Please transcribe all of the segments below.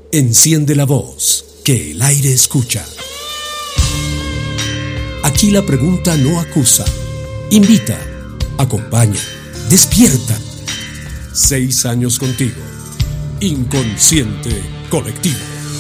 Enciende la voz, que el aire escucha. Aquí la pregunta no acusa, invita, acompaña, despierta. 6 años contigo. Inconsciente colectivo.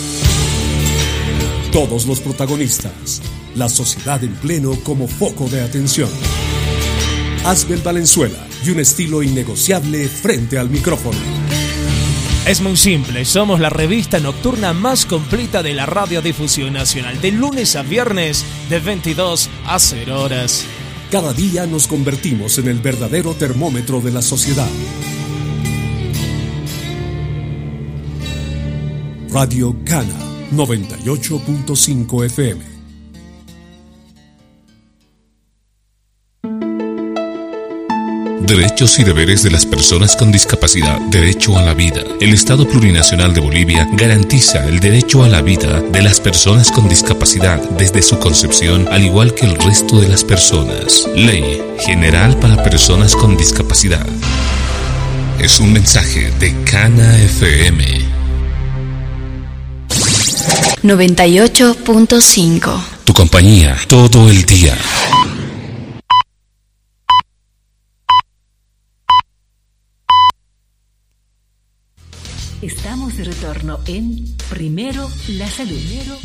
Todos los protagonistas. La sociedad en pleno como foco de atención. Asbel Valenzuela y un estilo innegociable frente al micrófono. Es muy simple, somos la revista nocturna más completa de la radiodifusión nacional, de lunes a viernes, de 22 a 0 horas. Cada día nos convertimos en el verdadero termómetro de la sociedad. Radio Cana 98.5 FM. Derechos y deberes de las personas con discapacidad. Derecho a la vida. El Estado Plurinacional de Bolivia garantiza el derecho a la vida de las personas con discapacidad desde su concepción, al igual que el resto de las personas. Ley General para Personas con Discapacidad. Es un mensaje de Cana FM 98.5. Tu compañía todo el día. Estamos de retorno en Primero la Salud.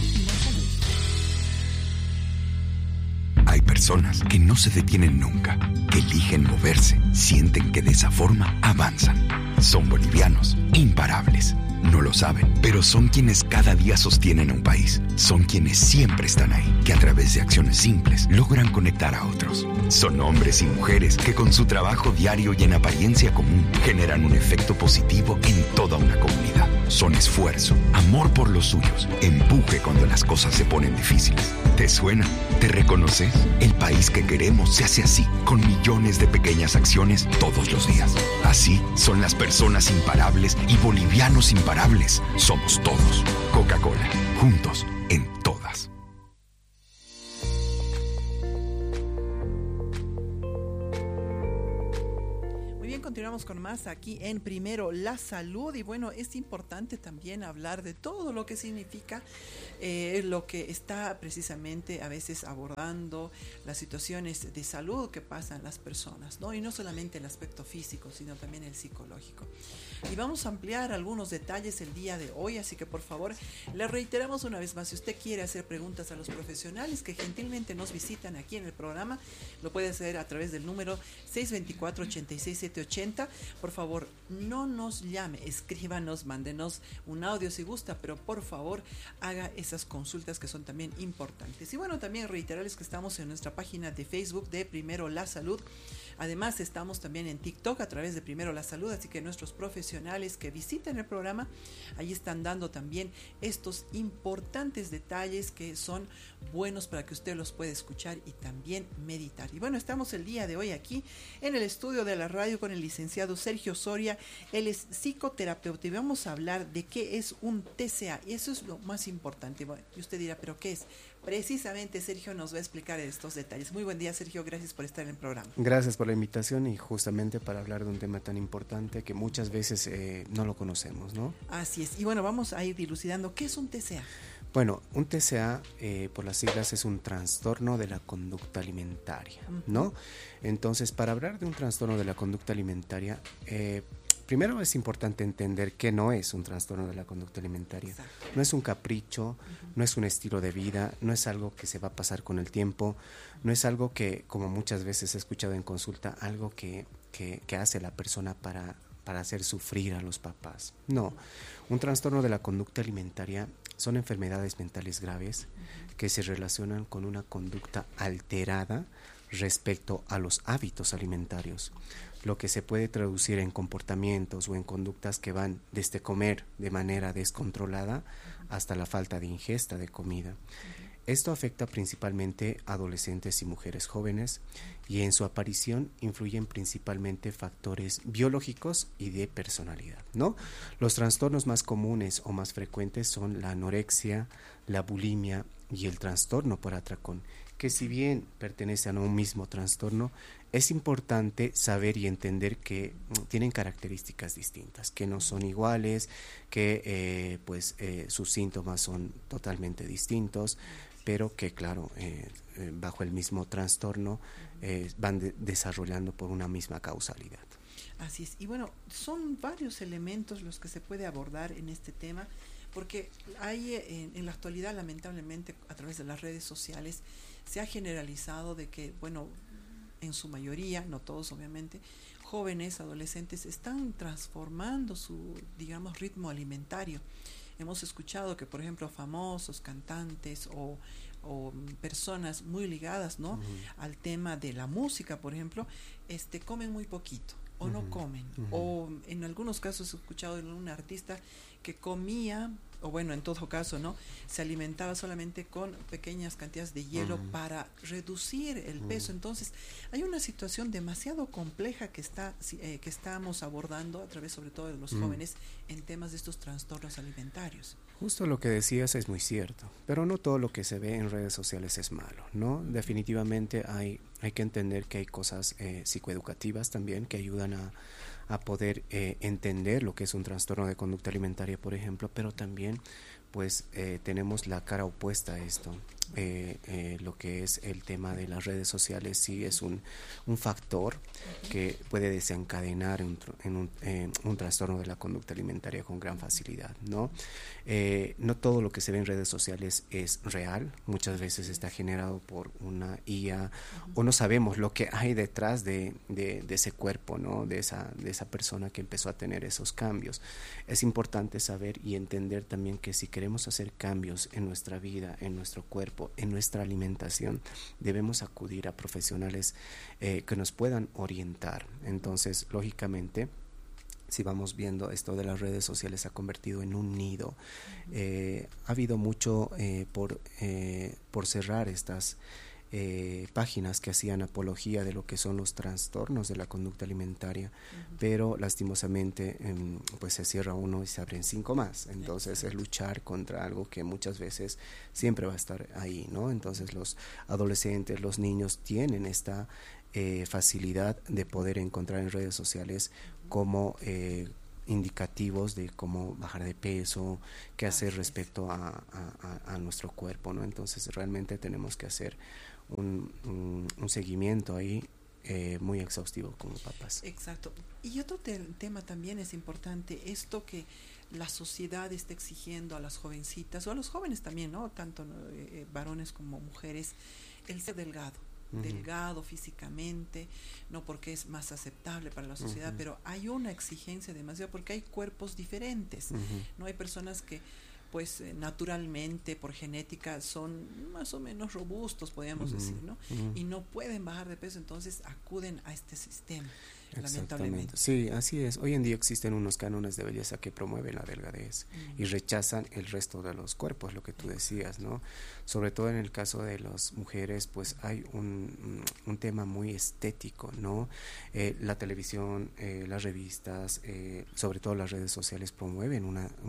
Hay personas que no se detienen nunca, que eligen moverse, sienten que de esa forma avanzan. Son bolivianos, imparables. No lo saben, pero son quienes cada día sostienen a un país. Son quienes siempre están ahí, que a través de acciones simples logran conectar a otros. Son hombres y mujeres que con su trabajo diario y en apariencia común generan un efecto positivo en toda una comunidad. Son esfuerzo, amor por los suyos, empuje cuando las cosas se ponen difíciles. ¿Te suena? ¿Te reconoces? El país que queremos se hace así, con millones de pequeñas acciones todos los días. Así son las personas imparables y bolivianos imparables. Somos todos. Coca-Cola, juntos en todas. Continuamos con más aquí en Primero la Salud, y bueno, es importante también hablar de todo lo que significa lo que está precisamente a veces abordando las situaciones de salud que pasan las personas, ¿no? Y no solamente el aspecto físico, sino también el psicológico. Y vamos a ampliar algunos detalles el día de hoy, así que por favor, le reiteramos una vez más, si usted quiere hacer preguntas a los profesionales que gentilmente nos visitan aquí en el programa, lo puede hacer a través del número 624-86780. Por favor, no nos llame, escríbanos, mándenos un audio si gusta, pero por favor haga esas consultas que son también importantes. Y bueno, también reiterarles que estamos en nuestra página de Facebook de Primero la Salud. Además, estamos también en TikTok a través de Primero la Salud, así que nuestros profesionales que visiten el programa, ahí están dando también estos importantes detalles que son buenos para que usted los pueda escuchar y también meditar. Y bueno, estamos el día de hoy aquí en el estudio de la radio con el licenciado Sergio Soria. Él es psicoterapeuta y vamos a hablar de qué es un TCA, y eso es lo más importante. Bueno, y usted dirá, ¿pero qué es? Precisamente Sergio nos va a explicar estos detalles. Muy buen día, Sergio, gracias por estar en el programa. Gracias por la invitación y justamente para hablar de un tema tan importante que muchas veces no lo conocemos, ¿no? Así es, y bueno, vamos a ir dilucidando, ¿qué es un TCA? Bueno, un TCA, por las siglas, es un trastorno de la conducta alimentaria, ¿no? Entonces, para hablar de un trastorno de la conducta alimentaria, primero es importante entender que no es un trastorno de la conducta alimentaria. Exacto. No es un capricho, no es un estilo de vida, no es algo que se va a pasar con el tiempo, no es algo que, como muchas veces he escuchado en consulta, algo que hace la persona para hacer sufrir a los papás. No, un trastorno de la conducta alimentaria son enfermedades mentales graves que se relacionan con una conducta alterada respecto a los hábitos alimentarios, lo que se puede traducir en comportamientos o en conductas que van desde comer de manera descontrolada hasta la falta de ingesta de comida. Esto afecta principalmente a adolescentes y mujeres jóvenes, y en su aparición influyen principalmente factores biológicos y de personalidad, ¿no? Los trastornos más comunes o más frecuentes son la anorexia, la bulimia y el trastorno por atracón, que si bien pertenecen a un mismo trastorno, es importante saber y entender que tienen características distintas, que no son iguales, que sus síntomas son totalmente distintos, pero que claro, bajo el mismo trastorno van desarrollando por una misma causalidad. Así es. Y bueno, son varios elementos los que se puede abordar en este tema, porque hay en la actualidad, lamentablemente, a través de las redes sociales, se ha generalizado de que, bueno, en su mayoría, no todos obviamente, jóvenes, adolescentes, están transformando su, digamos, ritmo alimentario. Hemos escuchado que, por ejemplo, famosos, cantantes o personas muy ligadas, ¿no?, al tema de la música, por ejemplo, comen muy poquito o no comen, o en algunos casos he escuchado de un artista que comía, o bueno, en todo caso, ¿no?, se alimentaba solamente con pequeñas cantidades de hielo para reducir el peso. Entonces, hay una situación demasiado compleja que estamos abordando a través, sobre todo, de los jóvenes en temas de estos trastornos alimentarios. Justo lo que decías es muy cierto, pero no todo lo que se ve en redes sociales es malo, ¿no? Definitivamente hay que entender que hay cosas psicoeducativas también que ayudan a poder entender lo que es un trastorno de conducta alimentaria, por ejemplo, pero también pues tenemos la cara opuesta a esto. Lo que es el tema de las redes sociales sí es un factor que puede desencadenar un trastorno de la conducta alimentaria con gran facilidad, ¿no? No todo lo que se ve en redes sociales es real, muchas veces está generado por una IA o no sabemos lo que hay detrás de ese cuerpo, ¿no?, de esa persona que empezó a tener esos cambios. Es importante saber y entender también que si queremos hacer cambios en nuestra vida, en nuestro cuerpo, en nuestra alimentación, debemos acudir a profesionales que nos puedan orientar. Entonces, lógicamente, si vamos viendo esto de las redes sociales se ha convertido en un nido. Ha habido mucho por cerrar estas páginas que hacían apología de lo que son los trastornos de la conducta alimentaria, pero lastimosamente pues se cierra uno y se abren 5 más. Entonces es luchar contra algo que muchas veces siempre va a estar ahí, ¿no? Entonces los adolescentes, los niños tienen esta facilidad de poder encontrar en redes sociales como indicativos de cómo bajar de peso, qué hacer respecto a nuestro cuerpo, ¿no? Entonces realmente tenemos que hacer un seguimiento ahí muy exhaustivo como papás. Exacto. Y otro tema también es importante, esto que la sociedad está exigiendo a las jovencitas o a los jóvenes también, ¿no?, tanto varones como mujeres, el ser delgado físicamente, no porque es más aceptable para la sociedad, pero hay una exigencia demasiado porque hay cuerpos diferentes, no hay personas que pues naturalmente por genética son más o menos robustos, podríamos decir, ¿no? Y no pueden bajar de peso, entonces acuden a este sistema. Lamentablemente. Sí, así es. Hoy en día existen unos cánones de belleza que promueven la delgadez y rechazan el resto de los cuerpos, lo que tú decías, ¿no? Sobre todo en el caso de las mujeres, pues hay un tema muy estético, ¿no? La televisión, las revistas, sobre todo las redes sociales promueven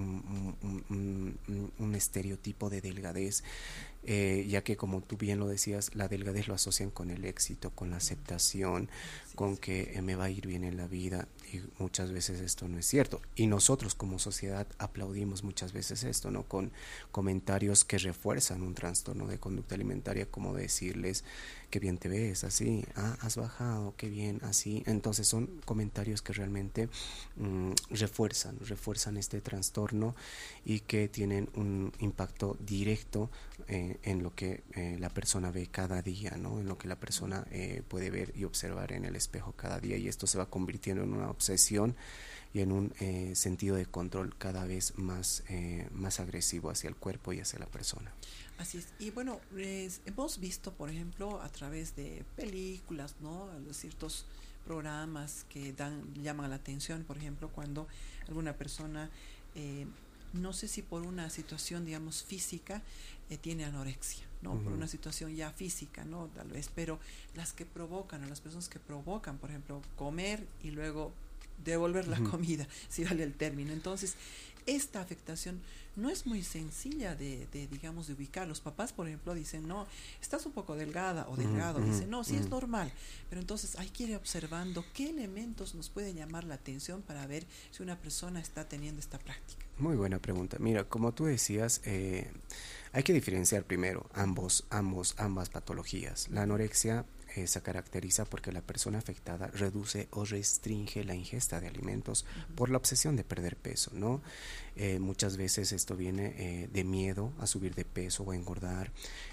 un estereotipo de delgadez, ya que como tú bien lo decías, la delgadez lo asocian con el éxito, con la aceptación, con que me va a ir bien en la vida, y muchas veces esto no es cierto. Y nosotros como sociedad aplaudimos muchas veces esto, ¿no?, con comentarios que refuerzan un trastorno de conducta alimentaria, como decirles qué bien te ves así, has bajado, qué bien así. Entonces son comentarios que realmente refuerzan este trastorno y que tienen un impacto directo en lo que la persona ve cada día, ¿no?, en lo que la persona puede ver y observar en el espejo cada día, y esto se va convirtiendo en una obsesión y en un sentido de control cada vez más agresivo hacia el cuerpo y hacia la persona. Así es. Y bueno, hemos visto, por ejemplo, a través de películas, ¿no?, ciertos programas que llaman la atención, por ejemplo, cuando alguna persona, no sé si por una situación, digamos, física, tiene anorexia, ¿no? Por una situación ya física, ¿no?, tal vez, pero las personas que provocan, por ejemplo, comer y luego devolver la comida, si vale el término. Entonces, esta afectación no es muy sencilla de digamos, de ubicar. Los papás, por ejemplo, dicen, no, estás un poco delgada o delgado. Dicen, no, sí es normal. Pero entonces hay que ir observando qué elementos nos pueden llamar la atención para ver si una persona está teniendo esta práctica. Muy buena pregunta. Mira, como tú decías, hay que diferenciar primero ambas patologías. La anorexia se caracteriza porque la persona afectada reduce o restringe la ingesta de alimentos por la obsesión de perder peso, ¿no? Muchas veces esto viene de miedo a subir de peso o a engordar,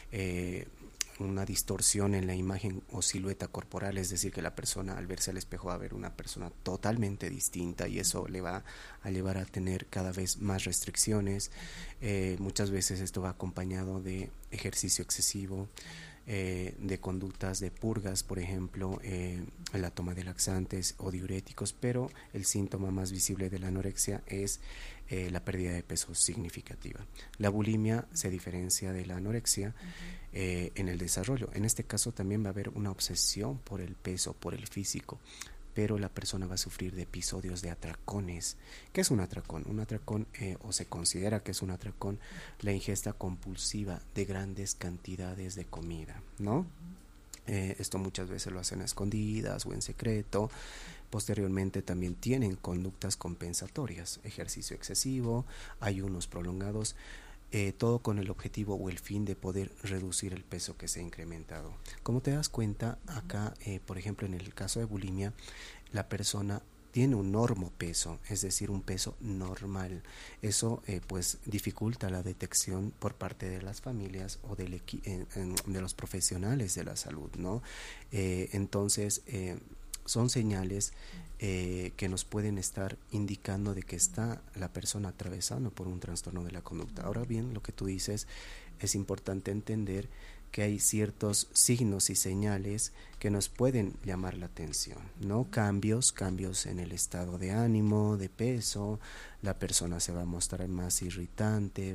una distorsión en la imagen o silueta corporal, es decir, que la persona al verse al espejo va a ver una persona totalmente distinta y eso le va a llevar a tener cada vez más restricciones. Muchas veces esto va acompañado de ejercicio excesivo, de conductas de purgas, por ejemplo, la toma de laxantes o diuréticos, pero el síntoma más visible de la anorexia es la pérdida de peso significativa. La bulimia se diferencia de la anorexia en el desarrollo. En este caso también va a haber una obsesión por el peso, por el físico, pero la persona va a sufrir de episodios de atracones. ¿Qué es un atracón? Un atracón, o se considera que es un atracón, la ingesta compulsiva de grandes cantidades de comida, ¿no? Esto muchas veces lo hacen a escondidas o en secreto. Posteriormente también tienen conductas compensatorias, ejercicio excesivo, ayunos prolongados, todo con el objetivo o el fin de poder reducir el peso que se ha incrementado. Como te das cuenta, acá, por ejemplo, en el caso de bulimia, la persona tiene un normopeso, es decir, un peso normal. Eso pues dificulta la detección por parte de las familias o de los profesionales de la salud, ¿no? Entonces, son señales que nos pueden estar indicando de que está la persona atravesando por un trastorno de la conducta. Ahora bien, lo que tú dices, es importante entender que hay ciertos signos y señales que nos pueden llamar la atención, ¿no? Cambios en el estado de ánimo, de peso, la persona se va a mostrar más irritante,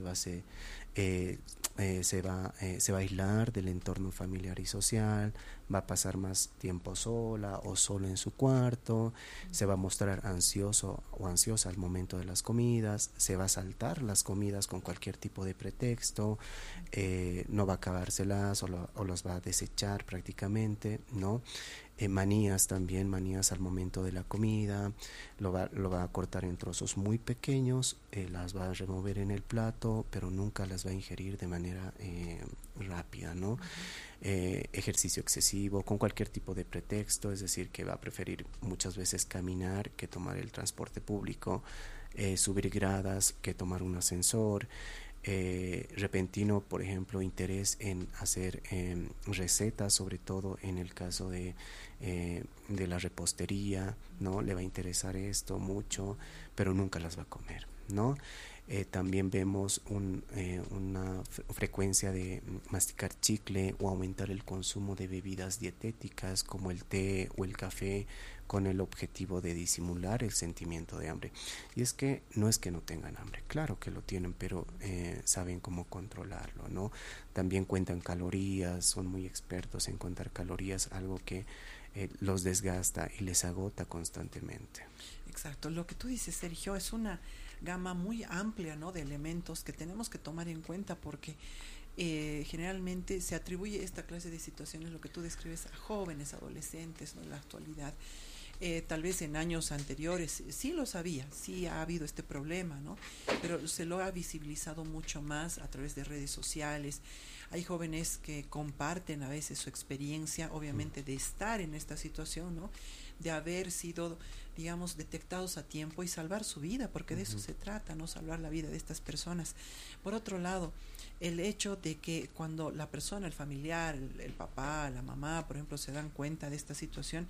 se va a aislar del entorno familiar y social, va a pasar más tiempo sola o solo en su cuarto, se va a mostrar ansioso o ansiosa al momento de las comidas, se va a saltar las comidas con cualquier tipo de pretexto, no va a acabárselas o las va a desechar prácticamente, ¿no? Manías también, manías al momento de la comida, lo va a cortar en trozos muy pequeños, las va a remover en el plato, pero nunca las va a ingerir de manera rápida, ¿no? Ejercicio excesivo, con cualquier tipo de pretexto, es decir, que va a preferir muchas veces caminar que tomar el transporte público, subir gradas que tomar un ascensor, repentino, por ejemplo, interés en hacer recetas, sobre todo en el caso de la repostería, ¿no? Le va a interesar esto mucho, pero nunca las va a comer, ¿no? También vemos una frecuencia de masticar chicle o aumentar el consumo de bebidas dietéticas como el té o el café con el objetivo de disimular el sentimiento de hambre. Y es que no tengan hambre, claro que lo tienen, pero saben cómo controlarlo, ¿no? También cuentan calorías, son muy expertos en contar calorías, algo que los desgasta y les agota constantemente. Exacto, lo que tú dices, Sergio, es una gama muy amplia, ¿no?, de elementos que tenemos que tomar en cuenta porque generalmente se atribuye esta clase de situaciones, lo que tú describes, a jóvenes, adolescentes, ¿no?, en la actualidad. Tal vez en años anteriores sí lo sabía, sí ha habido este problema, ¿no? Pero se lo ha visibilizado mucho más a través de redes sociales. Hay jóvenes que comparten a veces su experiencia, obviamente, de estar en esta situación, ¿no?, de haber sido, digamos, detectados a tiempo y salvar su vida, porque de eso se trata, ¿no?, salvar la vida de estas personas. Por otro lado, el hecho de que cuando la persona, el familiar, el papá, la mamá, por ejemplo, se dan cuenta de esta situación,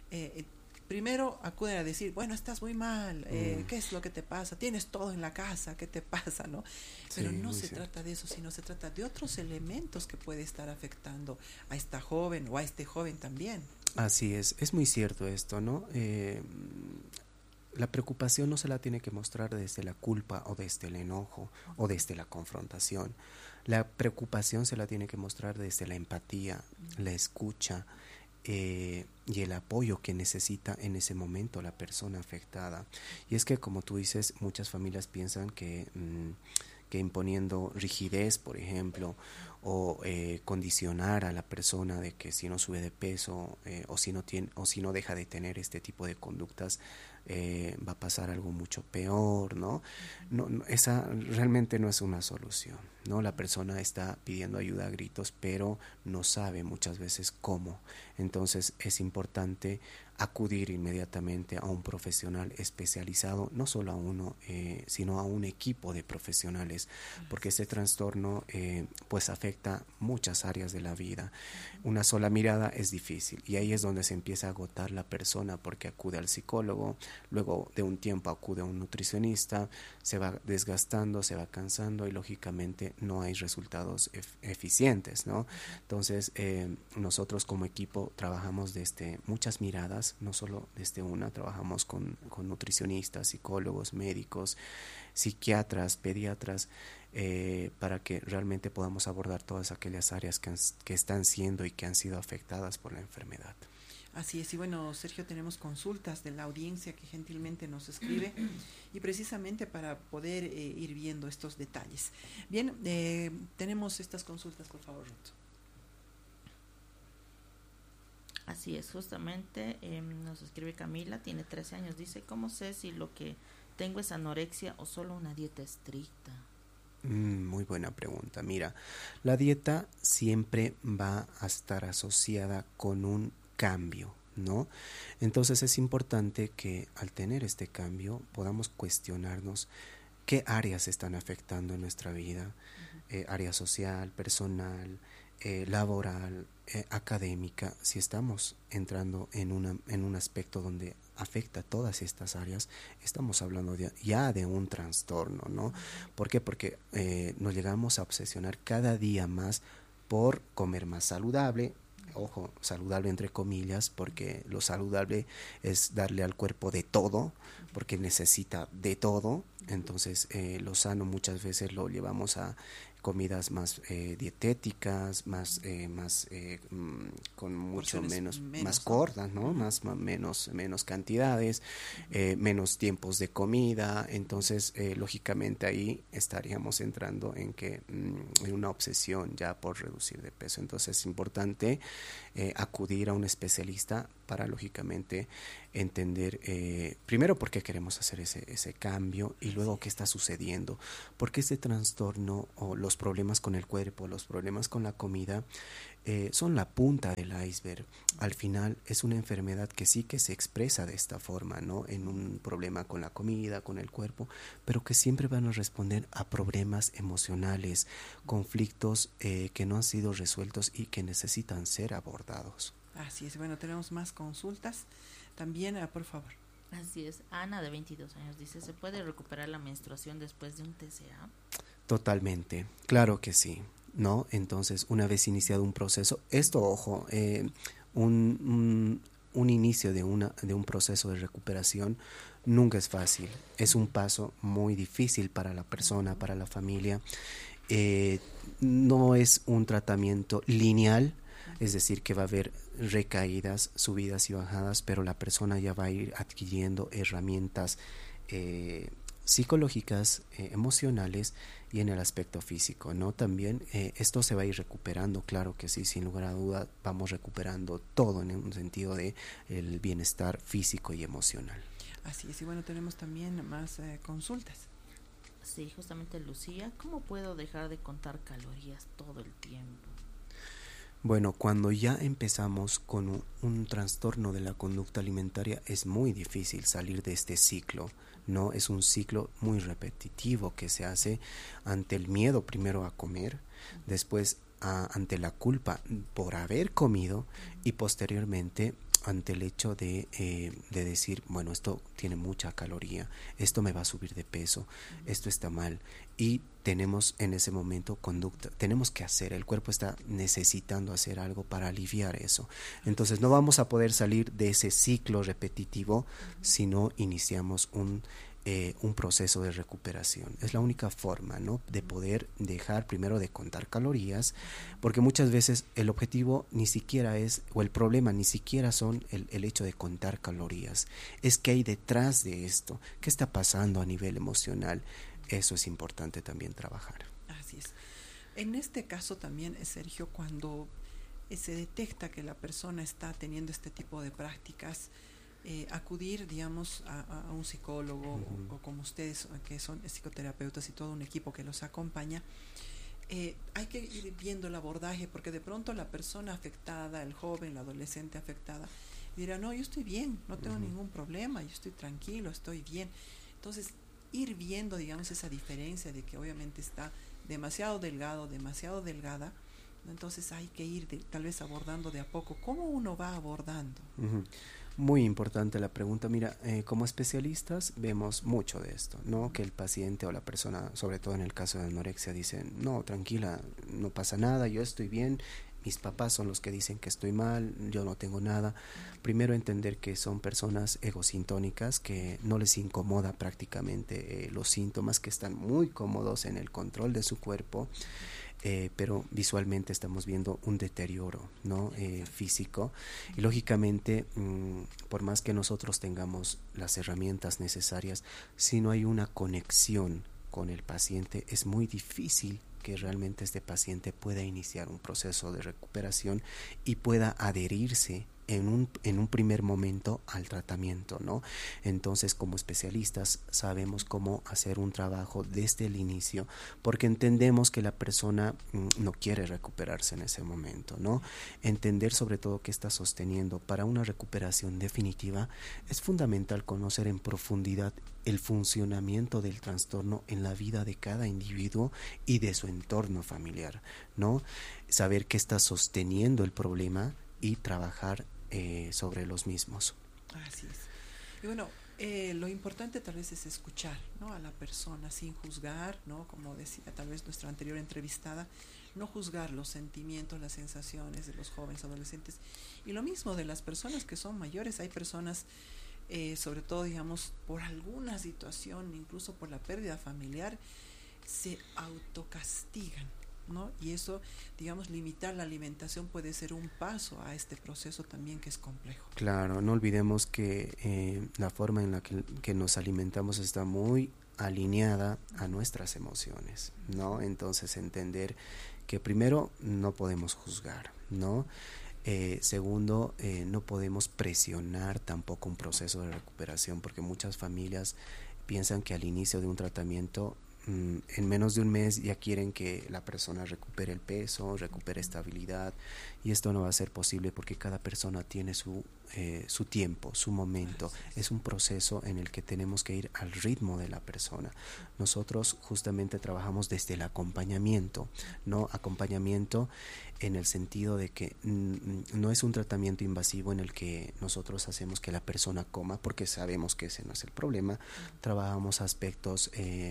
primero acuden a decir, bueno, estás muy mal, ¿qué es lo que te pasa? Tienes todo en la casa, ¿qué te pasa? ¿No? Pero no se trata de eso, sino se trata de otros elementos que puede estar afectando a esta joven o a este joven también. Así es muy cierto esto, ¿no? La preocupación no se la tiene que mostrar desde la culpa o desde el enojo o desde la confrontación. La preocupación se la tiene que mostrar desde la empatía, la escucha, y el apoyo que necesita en ese momento la persona afectada. Y es que, como tú dices, muchas familias piensan que imponiendo rigidez, por ejemplo, o condicionar a la persona de que si no sube de peso o si no deja de tener este tipo de conductas, va a pasar algo mucho peor, ¿no? Esa realmente no es una solución, ¿no? La persona está pidiendo ayuda a gritos, pero no sabe muchas veces cómo. Entonces es importante acudir inmediatamente a un profesional especializado, no solo a uno, sino a un equipo de profesionales, porque este trastorno pues afecta muchas áreas de la vida. Una sola mirada es difícil y ahí es donde se empieza a agotar la persona, porque acude al psicólogo, luego de un tiempo acude a un nutricionista, se va desgastando, se va cansando y lógicamente no hay resultados eficientes, ¿no? Entonces nosotros como equipo trabajamos desde muchas miradas, no solo desde una, trabajamos con nutricionistas, psicólogos, médicos, psiquiatras, pediatras, para que realmente podamos abordar todas aquellas áreas que están siendo y que han sido afectadas por la enfermedad. Así es, y bueno, Sergio, tenemos consultas de la audiencia que gentilmente nos escribe y precisamente para poder ir viendo estos detalles. Bien, tenemos estas consultas, por favor, Ruth. Así es, justamente nos escribe Camila, tiene 13 años, dice, ¿cómo sé si lo que tengo es anorexia o solo una dieta estricta? Muy buena pregunta. Mira, la dieta siempre va a estar asociada con un cambio, ¿no? Entonces es importante que al tener este cambio podamos cuestionarnos qué áreas están afectando en nuestra vida, área social, personal, laboral, académica. Si estamos entrando en un aspecto donde afecta todas estas áreas, estamos hablando ya de un trastorno, ¿no? ¿Por qué? Porque nos llegamos a obsesionar cada día más por comer más saludable. Ojo, saludable entre comillas, porque lo saludable es darle al cuerpo de todo, porque necesita de todo. Entonces lo sano muchas veces lo llevamos a comidas más dietéticas, con mucho menos, más cortas, ¿no? Menos cantidades, menos tiempos de comida. Entonces lógicamente ahí estaríamos entrando en una obsesión ya por reducir de peso. Entonces es importante acudir a un especialista para lógicamente entender primero por qué queremos hacer ese cambio y luego qué está sucediendo, porque este trastorno o los problemas con el cuerpo, los problemas con la comida son la punta del iceberg. Al final es una enfermedad que sí que se expresa de esta forma, ¿no? En un problema con la comida, con el cuerpo, pero que siempre van a responder a problemas emocionales, conflictos que no han sido resueltos y que necesitan ser abordados. Así es, bueno, tenemos más consultas también, por favor. Así es, Ana de 22 años dice, ¿se puede recuperar la menstruación después de un TCA? Totalmente, claro que sí, ¿no? Entonces, una vez iniciado un proceso, esto, ojo, un inicio de un proceso de recuperación nunca es fácil, es un paso muy difícil para la persona, para la familia, no es un tratamiento lineal, es decir, que va a haber recaídas, subidas y bajadas, pero la persona ya va a ir adquiriendo herramientas psicológicas, emocionales y en el aspecto físico, ¿no? También esto se va a ir recuperando, claro que sí, sin lugar a duda, vamos recuperando todo en un sentido de el bienestar físico y emocional. Así es, y bueno, tenemos también más consultas. Sí, justamente Lucía, ¿cómo puedo dejar de contar calorías todo el tiempo? Bueno, cuando ya empezamos con un trastorno de la conducta alimentaria es muy difícil salir de este ciclo, ¿no? Es un ciclo muy repetitivo que se hace ante el miedo primero a comer, después ante la culpa por haber comido y posteriormente ante el hecho de decir, bueno, esto tiene mucha caloría, esto me va a subir de peso, esto está mal, y tenemos en ese momento conducta, tenemos que hacer, el cuerpo está necesitando hacer algo para aliviar eso. Entonces no vamos a poder salir de ese ciclo repetitivo si no iniciamos un un proceso de recuperación. Es la única forma, ¿no?, de poder dejar primero de contar calorías, porque muchas veces el objetivo ni siquiera es, o el problema ni siquiera son el hecho de contar calorías, es que hay detrás de esto, qué está pasando a nivel emocional. Eso es importante también trabajar. Así es. En este caso también, Sergio, cuando se detecta que la persona está teniendo este tipo de prácticas, acudir, digamos, a un psicólogo o como ustedes, que son psicoterapeutas y todo un equipo que los acompaña, hay que ir viendo el abordaje, porque de pronto la persona afectada, el joven, la adolescente afectada, dirá, no, yo estoy bien, no tengo ningún problema, yo estoy tranquilo, estoy bien. Entonces, ir viendo, digamos, esa diferencia de que obviamente está demasiado delgado, demasiado delgada. Entonces hay que ir tal vez abordando de a poco. ¿Cómo uno va abordando? Muy importante la pregunta. Mira, como especialistas vemos mucho de esto, ¿no? Que el paciente o la persona, sobre todo en el caso de anorexia, dicen, no, tranquila, no pasa nada, yo estoy bien, mis papás son los que dicen que estoy mal, yo no tengo nada. Primero entender que son personas egosintónicas, que no les incomoda prácticamente los síntomas, que están muy cómodos en el control de su cuerpo. Pero visualmente estamos viendo un deterioro, ¿no? Físico, y lógicamente por más que nosotros tengamos las herramientas necesarias, si no hay una conexión con el paciente, es muy difícil que realmente este paciente pueda iniciar un proceso de recuperación y pueda adherirse en un primer momento al tratamiento, ¿no? Entonces, como especialistas sabemos cómo hacer un trabajo desde el inicio, porque entendemos que la persona no quiere recuperarse en ese momento, ¿no? Entender sobre todo qué está sosteniendo. Para una recuperación definitiva es fundamental conocer en profundidad el funcionamiento del trastorno en la vida de cada individuo y de su entorno familiar, ¿no? Saber qué está sosteniendo el problema y trabajar sobre los mismos. Así es. Y bueno, lo importante tal vez es escuchar, ¿no?, a la persona sin juzgar, ¿no? Como decía tal vez nuestra anterior entrevistada, no juzgar los sentimientos, las sensaciones de los jóvenes, adolescentes, y lo mismo de las personas que son mayores. Hay personas, sobre todo, digamos, por alguna situación, incluso por la pérdida familiar, se autocastigan, ¿no? Y eso, digamos, limitar la alimentación puede ser un paso a este proceso también, que es complejo. Claro, no olvidemos que la forma en la que nos alimentamos está muy alineada a nuestras emociones, ¿no? Entonces entender que primero no podemos juzgar, ¿no? Segundo, no podemos presionar tampoco un proceso de recuperación, porque muchas familias piensan que al inicio de un tratamiento, en menos de un mes ya quieren que la persona recupere el peso, recupere estabilidad, y esto no va a ser posible porque cada persona tiene su tiempo, su momento. Es un proceso en el que tenemos que ir al ritmo de la persona. Nosotros justamente trabajamos desde el acompañamiento, ¿no? Acompañamiento en el sentido de que no es un tratamiento invasivo en el que nosotros hacemos que la persona coma, porque sabemos que ese no es el problema. Trabajamos aspectos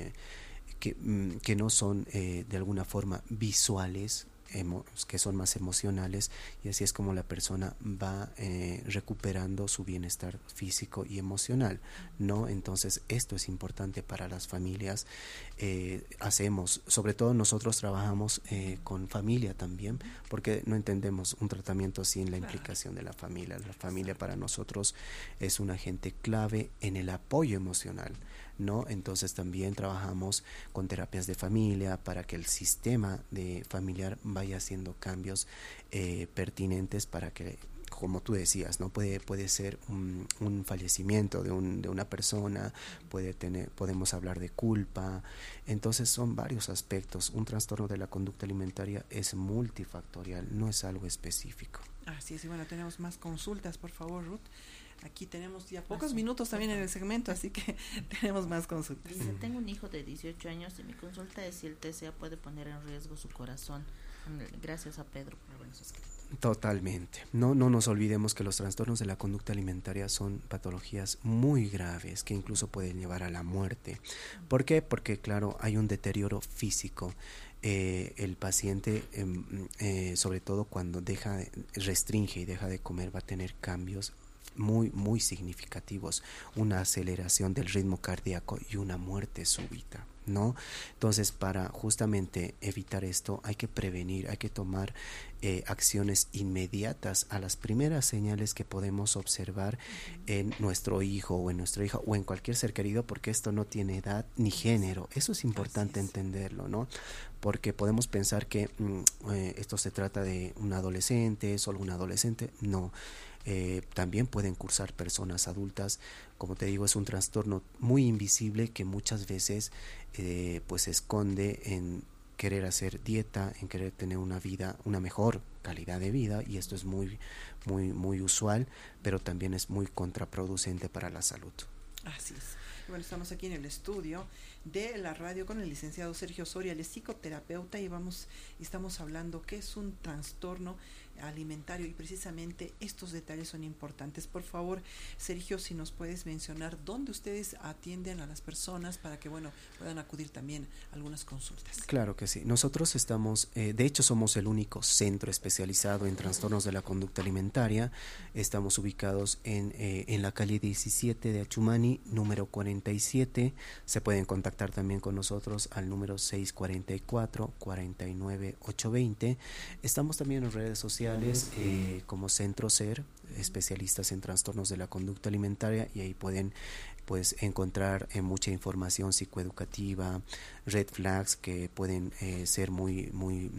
que no son de alguna forma visuales, que son más emocionales, y así es como la persona va recuperando su bienestar físico y emocional, ¿no? Entonces esto es importante para las familias. Hacemos, sobre todo nosotros trabajamos con familia también, porque no entendemos un tratamiento sin la implicación de la familia. La familia para nosotros es un agente clave en el apoyo emocional, ¿no? Entonces también trabajamos con terapias de familia para que el sistema de familiar vaya haciendo cambios pertinentes para que, como tú decías, ¿no? Puede ser un fallecimiento de una persona, podemos hablar de culpa. Entonces son varios aspectos. Un trastorno de la conducta alimentaria es multifactorial, no es algo específico. Así es. Y bueno, tenemos más consultas, por favor, Ruth. Aquí tenemos ya pocos minutos también en el segmento, así que tenemos más consultas. Dice, tengo un hijo de 18 años y mi consulta es si el TCA puede poner en riesgo su corazón. Gracias a Pedro por habernos escrito. Totalmente. No nos olvidemos que los trastornos de la conducta alimentaria son patologías muy graves que incluso pueden llevar a la muerte. ¿Por qué? Porque, claro, hay un deterioro físico. El paciente, sobre todo cuando restringe y deja de comer, va a tener cambios muy, muy significativos, una aceleración del ritmo cardíaco y una muerte súbita, ¿no? Entonces, para justamente evitar esto, hay que prevenir, hay que tomar acciones inmediatas a las primeras señales que podemos observar en nuestro hijo o en nuestra hija o en cualquier ser querido, porque esto no tiene edad ni género. Eso es importante entenderlo, ¿no? Porque podemos pensar que esto se trata de un adolescente, solo un adolescente. No. También pueden cursar personas adultas. Como te digo, es un trastorno muy invisible que muchas veces pues se esconde en querer hacer dieta, en querer tener una vida, una mejor calidad de vida, y esto es muy, muy, muy usual, pero también es muy contraproducente para la salud. Así es. Bueno, estamos aquí en el estudio de la radio con el licenciado Sergio Soria, él es psicoterapeuta, y estamos hablando qué es un trastorno alimentario, y precisamente estos detalles son importantes. Por favor, Sergio, si nos puedes mencionar dónde ustedes atienden a las personas para que, bueno, puedan acudir también a algunas consultas. Claro que sí. Nosotros estamos, de hecho somos el único centro especializado en trastornos de la conducta alimentaria. Estamos ubicados en la calle 17 de Achumani, número 47. Se pueden contactar también con nosotros al número 644-49820. Estamos también en redes sociales como Centro Ser, especialistas en trastornos de la conducta alimentaria, y ahí pueden pues encontrar mucha información psicoeducativa, red flags que pueden ser muy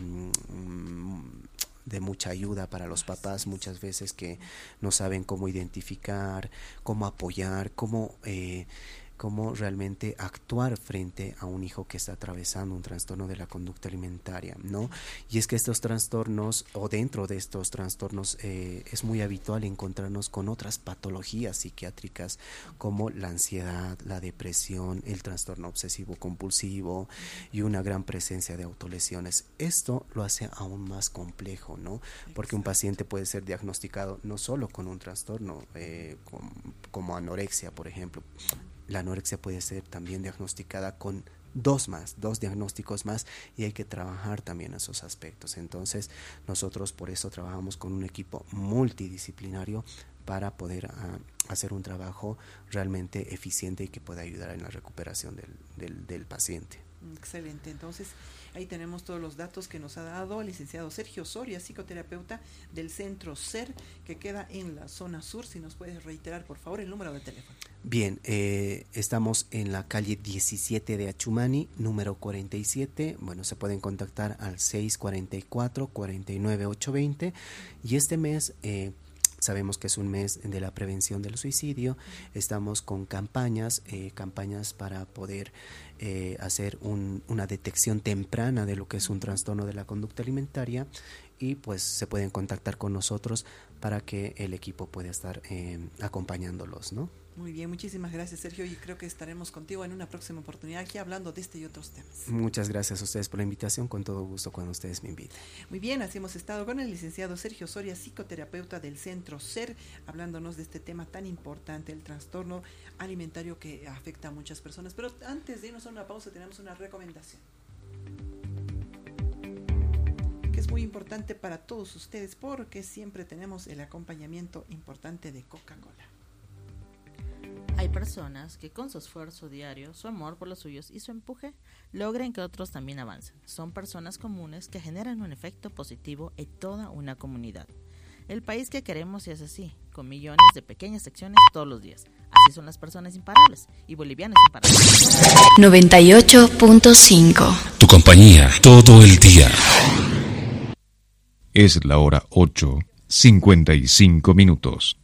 de mucha ayuda para los papás muchas veces, que no saben cómo identificar, cómo apoyar, cómo realmente actuar frente a un hijo que está atravesando un trastorno de la conducta alimentaria, ¿no? Y es que estos trastornos, o dentro de estos trastornos, es muy habitual encontrarnos con otras patologías psiquiátricas como la ansiedad, la depresión, el trastorno obsesivo compulsivo y una gran presencia de autolesiones. Esto lo hace aún más complejo, ¿no? Porque un paciente puede ser diagnosticado no solo con un trastorno como anorexia, por ejemplo. La anorexia puede ser también diagnosticada con dos diagnósticos más, y hay que trabajar también esos aspectos. Entonces, nosotros por eso trabajamos con un equipo multidisciplinario para poder hacer un trabajo realmente eficiente y que pueda ayudar en la recuperación del paciente. Excelente. Entonces, ahí tenemos todos los datos que nos ha dado el licenciado Sergio Soria, psicoterapeuta del Centro Ser, que queda en la zona sur. Si nos puedes reiterar, por favor, el número de teléfono. Bien, estamos en la calle 17 de Achumani, número 47. Bueno, se pueden contactar al 644-49820. Y este mes, sabemos que es un mes de la prevención del suicidio. Estamos con campañas para poder hacer una detección temprana de lo que es un trastorno de la conducta alimentaria, y pues se pueden contactar con nosotros para que el equipo pueda estar acompañándolos, ¿no? Muy bien, muchísimas gracias, Sergio, y creo que estaremos contigo en una próxima oportunidad aquí hablando de este y otros temas. Muchas gracias a ustedes por la invitación, con todo gusto cuando ustedes me inviten. Muy bien, así hemos estado con el licenciado Sergio Soria, psicoterapeuta del Centro Ser, hablándonos de este tema tan importante, el trastorno alimentario que afecta a muchas personas. Pero antes de irnos a una pausa, tenemos una recomendación que es muy importante para todos ustedes, porque siempre tenemos el acompañamiento importante de Coca-Cola. Hay personas que con su esfuerzo diario, su amor por los suyos y su empuje logran que otros también avancen. Son personas comunes que generan un efecto positivo en toda una comunidad. El país que queremos es así, con millones de pequeñas acciones todos los días. Así son las personas imparables y bolivianos imparables. 98.5. Tu compañía todo el día. Es la hora 8:55.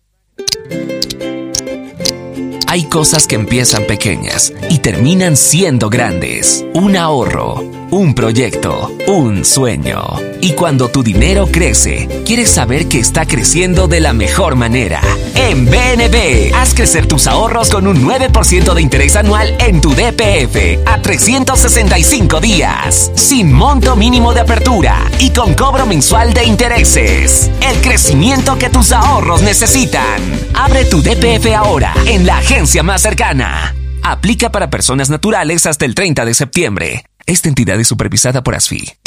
Hay cosas que empiezan pequeñas y terminan siendo grandes. Un ahorro, un proyecto, un sueño. Y cuando tu dinero crece, quieres saber que está creciendo de la mejor manera. En BNB, haz crecer tus ahorros con un 9% de interés anual en tu DPF a 365 días, sin monto mínimo de apertura y con cobro mensual de intereses. El crecimiento que tus ahorros necesitan. Abre tu DPF ahora en la agencia más cercana. Aplica para personas naturales hasta el 30 de septiembre. Esta entidad es supervisada por ASFI.